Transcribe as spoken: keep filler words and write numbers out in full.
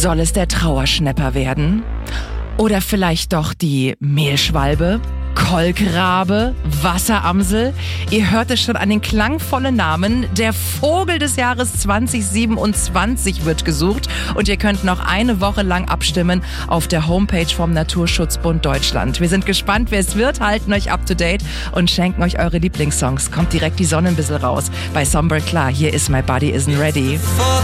Soll es der Trauerschnäpper werden? Oder vielleicht doch die Mehlschwalbe? Kolkrabe, Wasseramsel. Ihr hört es schon an den klangvollen Namen. Der Vogel des Jahres zwanzig siebenundzwanzig wird gesucht und ihr könnt noch eine Woche lang abstimmen auf der Homepage vom Naturschutzbund Deutschland. Wir sind gespannt, wer es wird, halten euch up to date und schenken euch eure Lieblingssongs. Kommt direkt die Sonne ein bisschen raus bei Somber Klar. Hier ist My Body Isn't Ready.